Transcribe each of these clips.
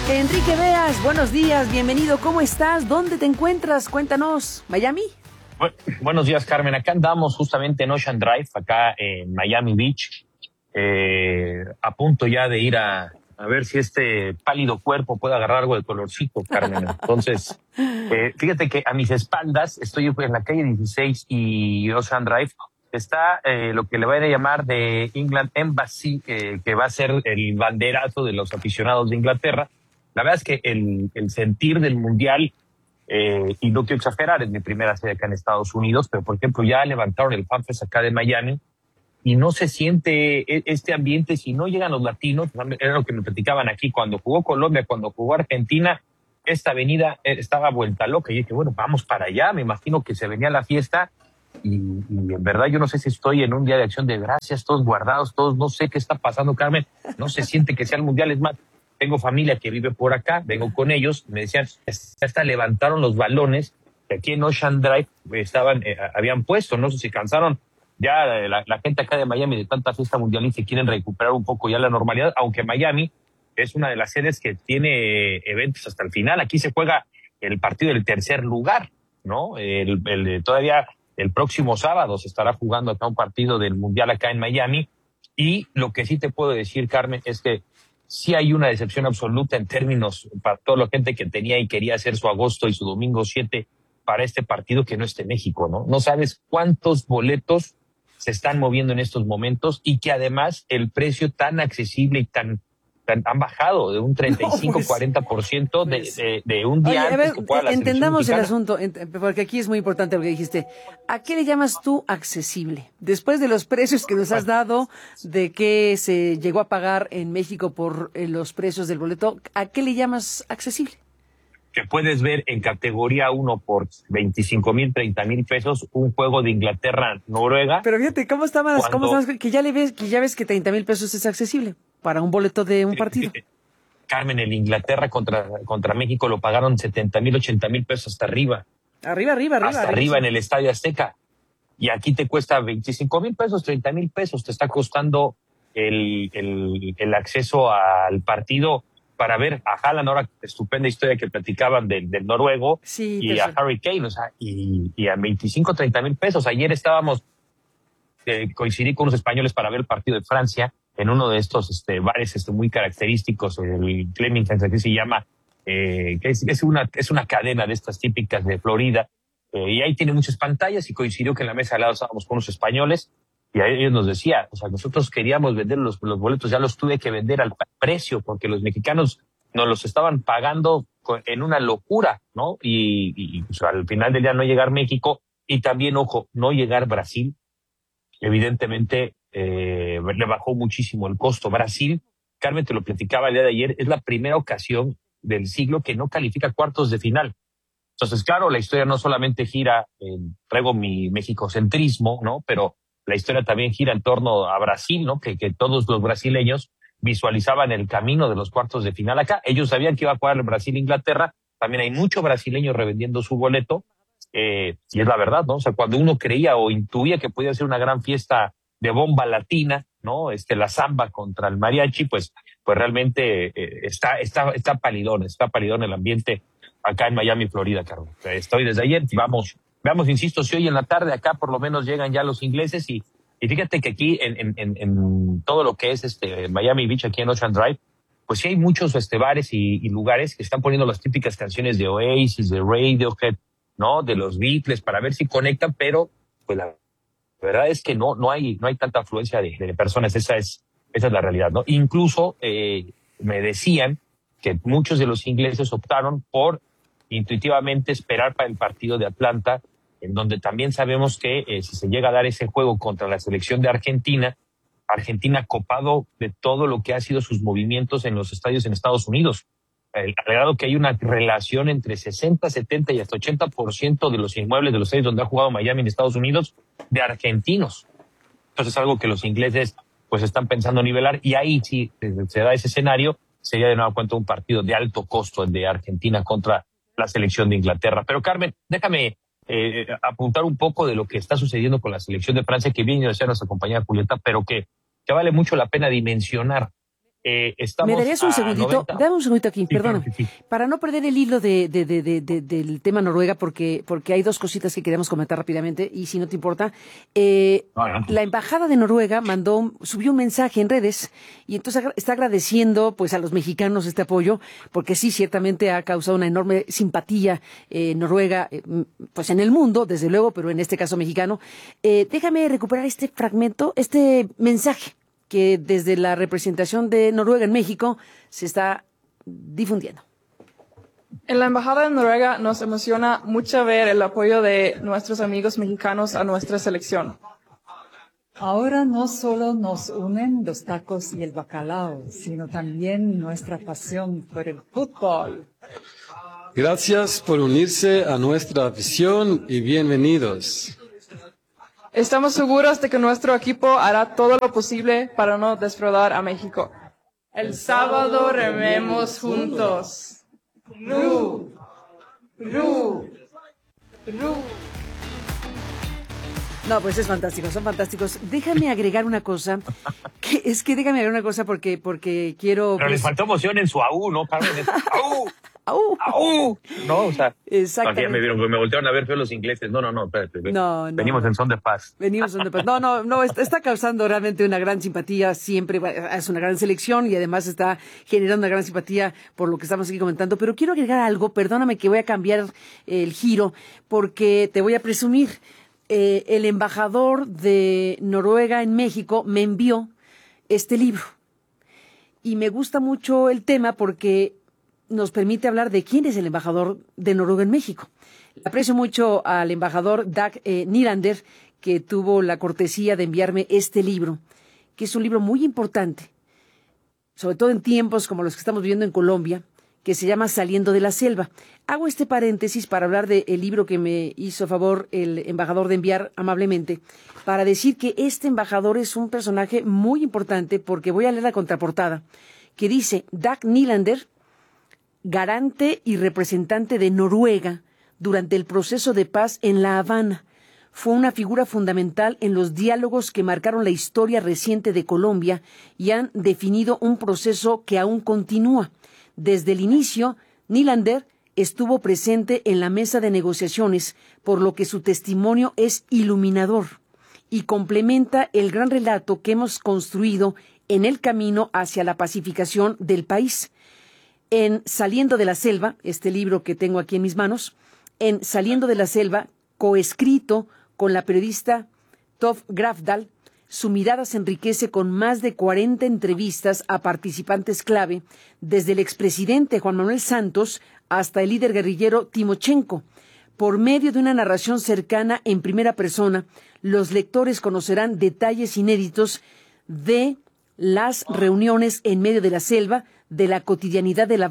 Enrique Beas, buenos días, bienvenido, ¿cómo estás? ¿Dónde te encuentras? Cuéntanos, ¿Miami? Buenos días, Carmen. Acá andamos justamente en Ocean Drive, acá en Miami Beach, a punto ya de ir a ver si este pálido cuerpo puede agarrar algo de colorcito, Carmen. Entonces, fíjate que a mis espaldas, estoy en la calle 16 y Ocean Drive, está lo que le van a llamar de England Embassy, que va a ser el banderazo de los aficionados de Inglaterra. La verdad es que el sentir del Mundial, y no quiero exagerar, es mi primera sede acá en Estados Unidos, pero por ejemplo ya levantaron el FanFest acá de Miami y no se siente este ambiente si no llegan los latinos. Era lo que me platicaban aquí cuando jugó Colombia, cuando jugó Argentina, esta avenida estaba vuelta loca y dije, bueno, vamos para allá, me imagino que se venía la fiesta y en verdad yo no sé si estoy en un día de acción de gracias, todos guardados, todos, no sé qué está pasando, Carmen, no se siente que sea el Mundial. Es más, tengo familia que vive por acá, vengo con ellos, me decían, hasta levantaron los balones que aquí en Ocean Drive habían puesto, no sé si cansaron ya la gente acá de Miami de tanta fiesta mundialista y quieren recuperar un poco ya la normalidad, aunque Miami es una de las sedes que tiene eventos hasta el final. Aquí se juega el partido del tercer lugar, ¿no? Todavía el próximo sábado se estará jugando acá un partido del Mundial acá en Miami, y lo que sí te puedo decir, Carmen, es que sí hay una decepción absoluta en términos para toda la gente que tenía y quería hacer su agosto y su domingo 7 para este partido que no esté en México, ¿no? No sabes cuántos boletos se están moviendo en estos momentos y que además el precio tan accesible y tan han bajado de un 35-40% de un día Oye, antes que pueda la entendamos el selección asunto, porque aquí es muy importante lo que dijiste. ¿A qué le llamas tú accesible? Después de los precios que nos has dado, de que se llegó a pagar en México por los precios del boleto, ¿a qué le llamas accesible? Que puedes ver en categoría 1 por 25,000, 30,000 pesos un juego de Inglaterra-Noruega. Pero fíjate, ¿cómo está más? Que ya ves que 30,000 pesos es accesible para un boleto de un partido? Carmen, el Inglaterra contra México lo pagaron 70,000, 80,000 pesos hasta arriba. Hasta arriba en el Estadio Azteca. Y aquí te cuesta 25,000 pesos, 30,000 pesos. Te está costando el acceso al partido para ver a Haaland, ahora estupenda historia que platicaban del noruego, sí, y a Harry Kane, o sea, y a 25, 30,000 pesos. Ayer coincidí con unos españoles para ver el partido de Francia en uno de estos bares muy característicos, el Flemington, que se llama, que es una cadena de estas típicas de Florida, y ahí tiene muchas pantallas, y coincidió que en la mesa al lado estábamos con unos españoles, y a ellos nos decía, o sea, nosotros queríamos vender los boletos, ya los tuve que vender al precio, porque los mexicanos nos los estaban pagando en una locura, ¿no? Y pues, al final del día no llegar México, y también, ojo, no llegar Brasil, evidentemente le bajó muchísimo el costo. Brasil, Carmen, te lo platicaba el día de ayer, es la primera ocasión del siglo que no califica cuartos de final. Entonces, claro, la historia no solamente gira, traigo mi mexicocentrismo, ¿no? Pero la historia también gira en torno a Brasil, ¿no? Que todos los brasileños visualizaban el camino de los cuartos de final acá. Ellos sabían que iba a jugar el Brasil-Inglaterra. También hay mucho brasileño revendiendo su boleto. Y es la verdad, ¿no? O sea, cuando uno creía o intuía que podía ser una gran fiesta de bomba latina, ¿no? La samba contra el mariachi, pues realmente está palidón el ambiente acá en Miami, Florida, Carlos. Estoy desde ayer, veamos, insisto, si hoy en la tarde acá por lo menos llegan ya los ingleses, y fíjate que aquí en todo lo que es Miami Beach, aquí en Ocean Drive, pues sí hay muchos bares y lugares que están poniendo las típicas canciones de Oasis, de Radiohead, ¿no? De los Beatles, para ver si conectan, pero pues la verdad es que no hay tanta afluencia de personas. Esa es la realidad, ¿no? Incluso me decían que muchos de los ingleses optaron por intuitivamente esperar para el partido de Atlanta, en donde también sabemos que si se llega a dar ese juego contra la selección de Argentina copado de todo lo que ha sido sus movimientos en los estadios en Estados Unidos, al grado que hay una relación entre 60, 70 y hasta 80% de los inmuebles de los estadios donde ha jugado Miami en Estados Unidos de argentinos. Entonces es algo que los ingleses pues están pensando nivelar, y ahí si se da ese escenario, sería de nueva cuenta un partido de alto costo, el de Argentina contra la selección de Inglaterra. Pero Carmen, déjame apuntar un poco de lo que está sucediendo con la selección de Francia, que viene a ser nuestra compañera Julieta, pero que vale mucho la pena dimensionar. Estamos ¿Me darías un a segundito? 90. Dame un segundito aquí, Sí, perdón. claro que sí. Para no perder el hilo del tema Noruega, porque hay dos cositas que queremos comentar rápidamente, y si no te importa, Adelante. la embajada de Noruega subió un mensaje en redes, y entonces está agradeciendo pues a los mexicanos este apoyo, porque sí, ciertamente ha causado una enorme simpatía Noruega, pues en el mundo, desde luego, pero en este caso mexicano. Déjame recuperar este fragmento, este mensaje que desde la representación de Noruega en México se está difundiendo. En la Embajada de Noruega nos emociona mucho ver el apoyo de nuestros amigos mexicanos a nuestra selección. Ahora no solo nos unen los tacos y el bacalao, sino también nuestra pasión por el fútbol. Gracias por unirse a nuestra afición y bienvenidos. Estamos seguros de que nuestro equipo hará todo lo posible para no defraudar a México. El sábado rememos juntos. ¡Ru! ¡Ru! ¡Ru! No, pues es fantástico, son fantásticos. Déjame agregar una cosa, porque quiero... Pero les faltó emoción en su AU, ¿no? Carmen? ¡Au! ¡Au! ¡Au! No, o sea, Exactamente. ya me voltearon a ver feo los ingleses. No, espérate. No. Venimos en son de paz. Venimos donde pues, no, está causando realmente una gran simpatía siempre, es una gran selección y además está generando una gran simpatía por lo que estamos aquí comentando, pero quiero agregar algo, perdóname que voy a cambiar el giro, porque te voy a presumir, el embajador de Noruega en México me envió este libro y me gusta mucho el tema porque nos permite hablar de quién es el embajador de Noruega en México. Aprecio mucho al embajador Dag Nylander, que tuvo la cortesía de enviarme este libro, que es un libro muy importante, sobre todo en tiempos como los que estamos viviendo en Colombia, que se llama Saliendo de la Selva. Hago este paréntesis para hablar del libro que me hizo favor el embajador de enviar amablemente, para decir que este embajador es un personaje muy importante, porque voy a leer la contraportada, que dice: Dag Nylander, garante y representante de Noruega durante el proceso de paz en La Habana. Fue una figura fundamental en los diálogos que marcaron la historia reciente de Colombia y han definido un proceso que aún continúa. Desde el inicio, Nylander estuvo presente en la mesa de negociaciones, por lo que su testimonio es iluminador y complementa el gran relato que hemos construido en el camino hacia la pacificación del país. En Saliendo de la Selva, este libro que tengo aquí en mis manos, en Saliendo de la Selva, coescrito con la periodista Tove Grafdal, su mirada se enriquece con más de 40 entrevistas a participantes clave, desde el expresidente Juan Manuel Santos hasta el líder guerrillero Timochenko. Por medio de una narración cercana en primera persona, los lectores conocerán detalles inéditos de las reuniones en medio de la selva, de la cotidianidad en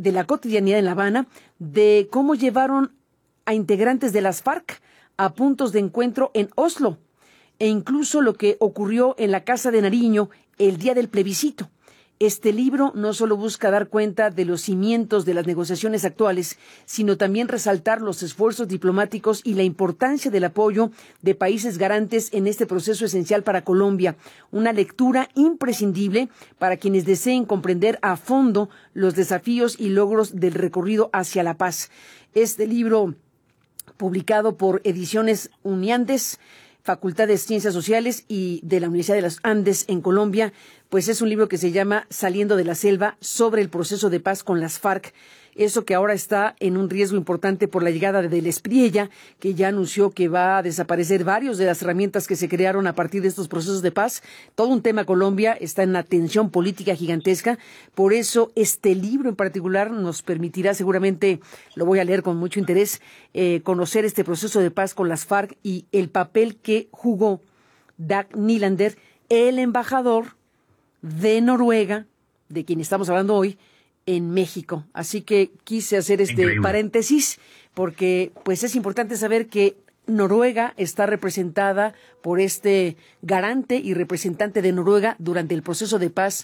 La Habana, de cómo llevaron a integrantes de las FARC a puntos de encuentro en Oslo, e incluso lo que ocurrió en la Casa de Nariño el día del plebiscito. Este libro no solo busca dar cuenta de los cimientos de las negociaciones actuales, sino también resaltar los esfuerzos diplomáticos y la importancia del apoyo de países garantes en este proceso esencial para Colombia. Una lectura imprescindible para quienes deseen comprender a fondo los desafíos y logros del recorrido hacia la paz. Este libro, publicado por Ediciones Uniandes, Facultad de Ciencias Sociales y de la Universidad de los Andes en Colombia, pues es un libro que se llama Saliendo de la Selva, sobre el proceso de paz con las FARC. Eso que ahora está en un riesgo importante por la llegada del Espriella, que ya anunció que va a desaparecer varias de las herramientas que se crearon a partir de estos procesos de paz. Todo un tema Colombia está en una tensión política gigantesca. Por eso este libro en particular nos permitirá, seguramente lo voy a leer con mucho interés, conocer este proceso de paz con las FARC y el papel que jugó Dag Nylander, el embajador de Noruega, de quien estamos hablando hoy, en México. Así que quise hacer este Increíble paréntesis porque pues es importante saber que Noruega está representada por este garante y representante de Noruega durante el proceso de paz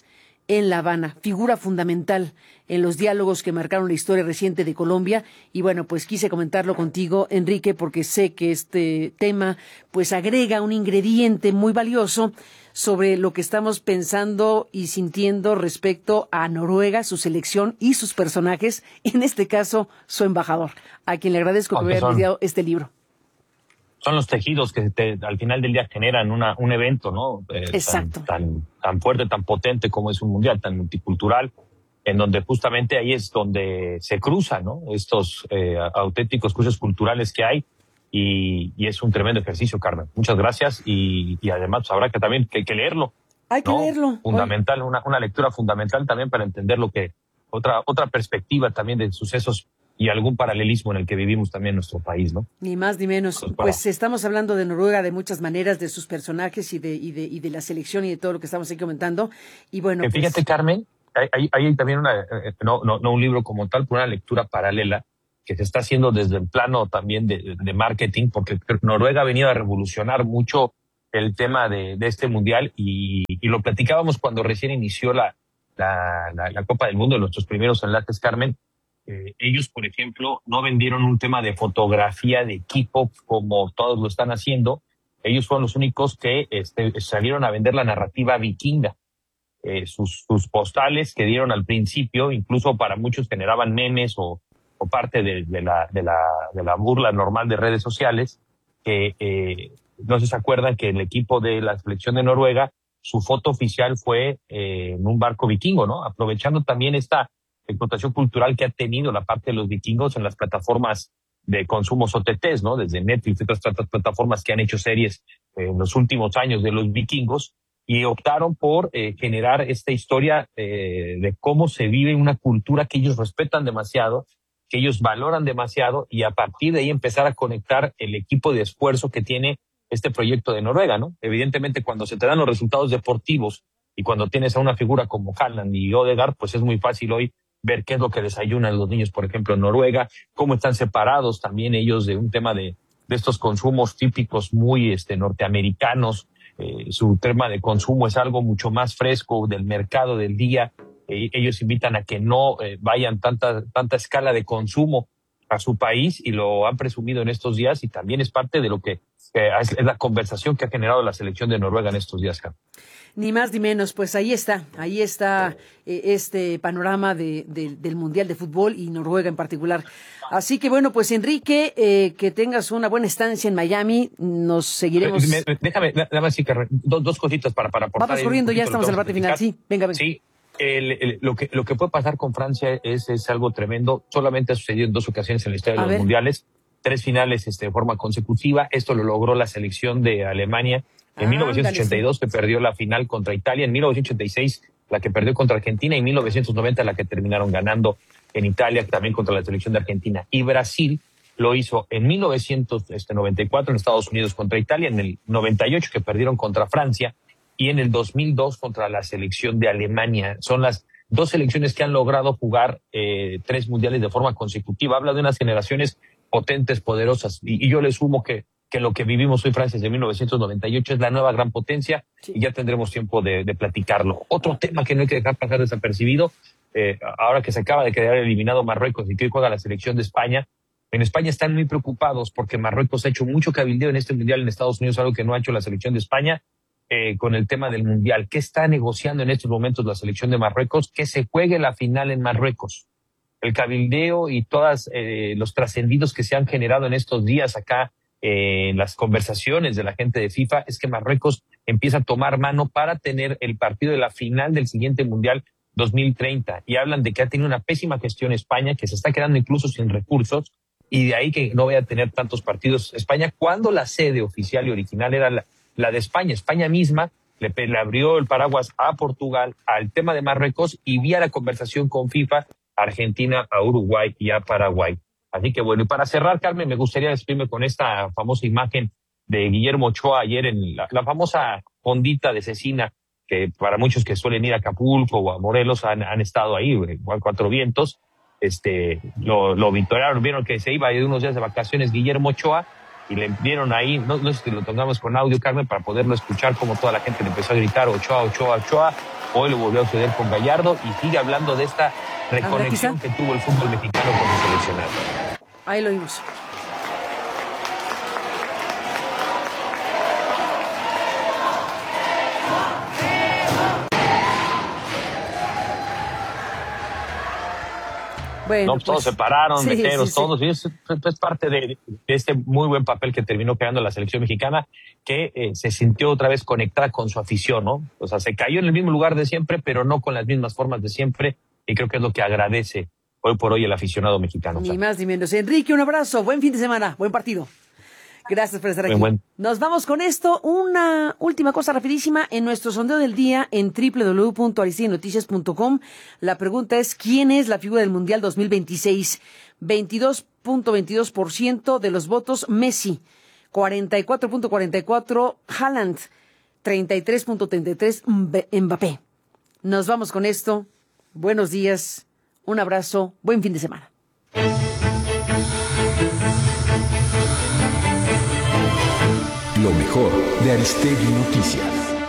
en La Habana, figura fundamental en los diálogos que marcaron la historia reciente de Colombia. Y bueno, pues quise comentarlo contigo, Enrique, porque sé que este tema pues agrega un ingrediente muy valioso sobre lo que estamos pensando y sintiendo respecto a Noruega, su selección y sus personajes, en este caso su embajador, a quien le agradezco que me haya enviado este libro. Son los tejidos que al final del día generan un evento, ¿no? Exacto. Tan fuerte, tan potente como es un mundial, tan multicultural, en donde justamente ahí es donde se cruzan, ¿no? Estos auténticos cruces culturales que hay, y es un tremendo ejercicio, Carmen. Muchas gracias, y además pues, habrá que también que leerlo. Hay que leerlo. Fundamental, una lectura fundamental también para entender lo que otra perspectiva también de sucesos y algún paralelismo en el que vivimos también en nuestro país, ¿no? Ni más ni menos. Pues estamos hablando de Noruega de muchas maneras, de sus personajes y de la selección y de todo lo que estamos ahí comentando. Y bueno, fíjate, Carmen, hay también no un libro como tal, pero una lectura paralela que se está haciendo desde el plano también de marketing, porque Noruega ha venido a revolucionar mucho el tema de este mundial, y lo platicábamos cuando recién inició la Copa del Mundo, en nuestros primeros enlaces, Carmen. Ellos, por ejemplo, no vendieron un tema de fotografía de equipo como todos lo están haciendo. Ellos fueron los únicos que salieron a vender la narrativa vikinga. Sus postales que dieron al principio, incluso para muchos generaban memes o parte de la burla normal de redes sociales, que no sé si se acuerdan que el equipo de la selección de Noruega, su foto oficial fue en un barco vikingo, ¿no? Aprovechando también esta explotación cultural que ha tenido la parte de los vikingos en las plataformas de consumos OTTs, ¿no? Desde Netflix y otras plataformas que han hecho series en los últimos años de los vikingos, y optaron por generar esta historia de cómo se vive una cultura que ellos respetan demasiado, que ellos valoran demasiado, y a partir de ahí empezar a conectar el equipo de esfuerzo que tiene este proyecto de Noruega, ¿no? Evidentemente, cuando se te dan los resultados deportivos y cuando tienes a una figura como Haaland y Odegaard, pues es muy fácil hoy ver qué es lo que desayunan los niños, por ejemplo, en Noruega, cómo están separados también ellos de un tema de estos consumos típicos muy norteamericanos. Su tema de consumo es algo mucho más fresco del mercado del día. Ellos invitan a que no vayan tanta escala de consumo a su país, y lo han presumido en estos días, y también es parte de lo que es la conversación que ha generado la selección de Noruega en estos días, Carlos. Ni más ni menos, pues ahí está este panorama del Mundial de Fútbol y Noruega en particular. Así que bueno, pues Enrique, que tengas una buena estancia en Miami, nos seguiremos. Déjame nada más, dos cositas para aportar. Vamos corriendo, ya estamos en la parte final, sí, venga. Sí, lo que puede pasar con Francia es algo tremendo. Solamente ha sucedido en 2 ocasiones en la historia de los mundiales, 3 finales de forma consecutiva. Esto lo logró la selección de Alemania en 1982, que perdió la final contra Italia, en 1986 la que perdió contra Argentina, y en 1990 la que terminaron ganando en Italia, también contra la selección de Argentina. Y Brasil lo hizo en 1994 en Estados Unidos contra Italia, en el 98 que perdieron contra Francia, y en el 2002 contra la selección de Alemania. Son las 2 selecciones que han logrado jugar 3 mundiales de forma consecutiva. Habla de unas generaciones potentes, poderosas, y yo le sumo que lo que vivimos hoy, Francia, desde 1998, es la nueva gran potencia, sí. Y ya tendremos tiempo de platicarlo. Otro tema que no hay que dejar pasar desapercibido, ahora que se acaba de quedar eliminado Marruecos y que hoy juega la selección de España, en España están muy preocupados porque Marruecos ha hecho mucho cabildeo en este mundial en Estados Unidos, algo que no ha hecho la selección de España, con el tema del mundial. ¿Qué está negociando en estos momentos la selección de Marruecos? Que se juegue la final en Marruecos. El cabildeo y todos los trascendidos que se han generado en estos días acá, en las conversaciones de la gente de FIFA, es que Marruecos empieza a tomar mano para tener el partido de la final del siguiente Mundial 2030, y hablan de que ha tenido una pésima gestión España, que se está quedando incluso sin recursos, y de ahí que no vaya a tener tantos partidos España, cuando la sede oficial y original era la de España. España misma le abrió el paraguas a Portugal, al tema de Marruecos, y vía la conversación con FIFA, a Argentina, a Uruguay y a Paraguay. Así que bueno, y para cerrar, Carmen, me gustaría despedirme con esta famosa imagen de Guillermo Ochoa ayer en la famosa fondita de Cecina, que para muchos que suelen ir a Acapulco o a Morelos han estado ahí, igual Cuatro Vientos, lo victoriaron, vieron que se iba de unos días de vacaciones Guillermo Ochoa, y le vieron ahí, no sé si lo tengamos con audio, Carmen, para poderlo escuchar, como toda la gente le empezó a gritar Ochoa, Ochoa, Ochoa, hoy lo volvió a suceder con Gallardo y sigue hablando de esta reconexión que tuvo el fútbol mexicano con el seleccionado. Ahí lo vimos. Bueno, no, todos se pararon, meteros, todos. Sí. Y es parte de este muy buen papel que terminó creando la selección mexicana, que se sintió otra vez conectada con su afición, ¿no? O sea, se cayó en el mismo lugar de siempre, pero no con las mismas formas de siempre. Y creo que es lo que agradece hoy por hoy el aficionado mexicano. Ni más ni menos. Enrique, un abrazo. Buen fin de semana. Buen partido. Gracias por estar aquí. Nos vamos con esto. Una última cosa rapidísima. En nuestro sondeo del día en www.aristeguinoticias.com, la pregunta es: ¿quién es la figura del Mundial 2026? 22.22% de los votos Messi, 44.44% Haaland, 33.33% Mbappé. Nos vamos con esto. Buenos días. Un abrazo. Buen fin de semana. Lo mejor de Aristegui Noticias.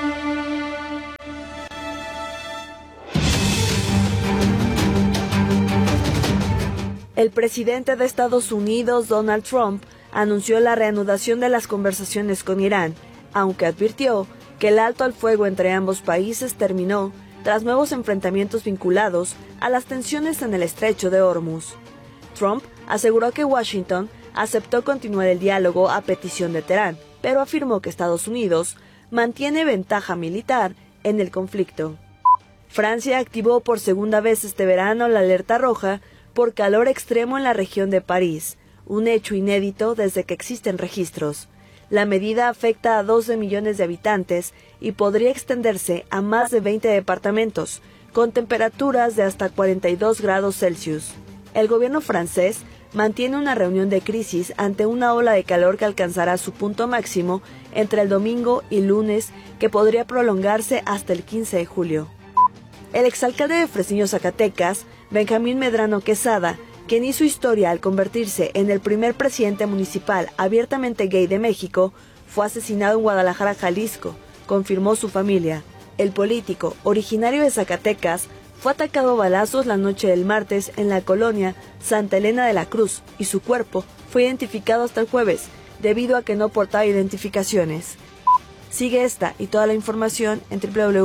El presidente de Estados Unidos, Donald Trump, anunció la reanudación de las conversaciones con Irán, aunque advirtió que el alto al fuego entre ambos países terminó tras nuevos enfrentamientos vinculados a las tensiones en el estrecho de Hormuz. Trump aseguró que Washington aceptó continuar el diálogo a petición de Teherán, pero afirmó que Estados Unidos mantiene ventaja militar en el conflicto. Francia activó por segunda vez este verano la alerta roja por calor extremo en la región de París, un hecho inédito desde que existen registros. La medida afecta a 12 millones de habitantes y podría extenderse a más de 20 departamentos, con temperaturas de hasta 42 grados Celsius. El gobierno francés mantiene una reunión de crisis ante una ola de calor que alcanzará su punto máximo entre el domingo y lunes, que podría prolongarse hasta el 15 de julio. El exalcalde de Fresnillo, Zacatecas, Benjamín Medrano Quesada, quien hizo historia al convertirse en el primer presidente municipal abiertamente gay de México, fue asesinado en Guadalajara, Jalisco, confirmó su familia. El político, originario de Zacatecas, fue atacado a balazos la noche del martes en la colonia Santa Elena de la Cruz y su cuerpo fue identificado hasta el jueves, debido a que no portaba identificaciones. Sigue esta y toda la información en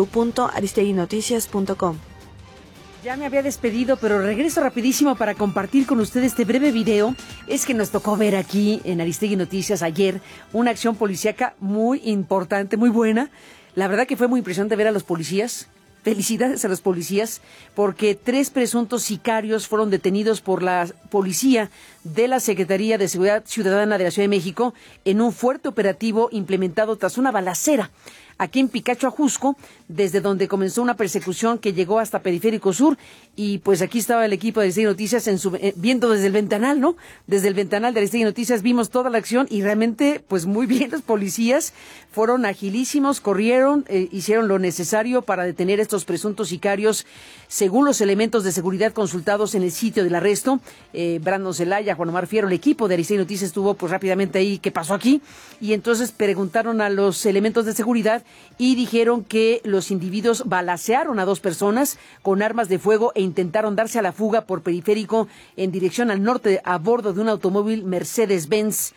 www.aristeguinoticias.com. Ya me había despedido, pero regreso rapidísimo para compartir con ustedes este breve video. Es que nos tocó ver aquí en Aristegui Noticias ayer una acción policíaca muy importante, muy buena. La verdad que fue muy impresionante ver a los policías. Felicidades a los policías, porque 3 presuntos sicarios fueron detenidos por la policía de la Secretaría de Seguridad Ciudadana de la Ciudad de México en un fuerte operativo implementado tras una balacera aquí en Picacho, Ajusco, desde donde comenzó una persecución que llegó hasta Periférico Sur. Y pues aquí estaba el equipo de Aristegui Noticias viendo desde el ventanal, ¿no? Desde el ventanal de Aristegui Noticias vimos toda la acción y realmente, pues muy bien, los policías fueron agilísimos, corrieron, hicieron lo necesario para detener estos presuntos sicarios, según los elementos de seguridad consultados en el sitio del arresto. Brandon Zelaya, Juan Omar Fierro, el equipo de Aristegui Noticias estuvo pues rápidamente ahí, ¿qué pasó aquí? Y entonces preguntaron a los elementos de seguridad y dijeron que los individuos balacearon a 2 personas con armas de fuego e intentaron darse a la fuga por Periférico en dirección al norte a bordo de un automóvil Mercedes-Benz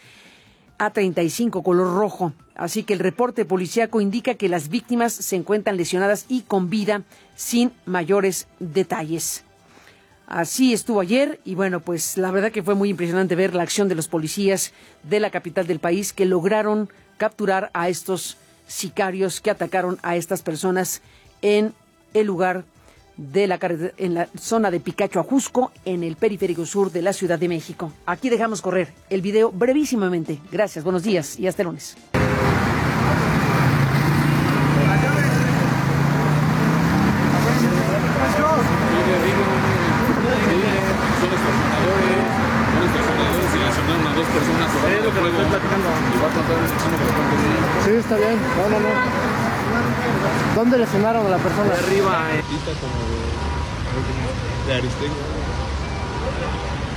A35 color rojo. Así que el reporte policíaco indica que las víctimas se encuentran lesionadas y con vida, sin mayores detalles. Así estuvo ayer y bueno, pues la verdad que fue muy impresionante ver la acción de los policías de la capital del país, que lograron capturar a estos sicarios que atacaron a estas personas en el lugar de la carretera, en la zona de Picacho, Ajusco, en el Periférico Sur de la Ciudad de México. Aquí dejamos correr el video brevísimamente. Gracias, buenos días y hasta el lunes. Sí, está bien. No. ¿Dónde lesionaron a la persona? De arriba, de Aristegui.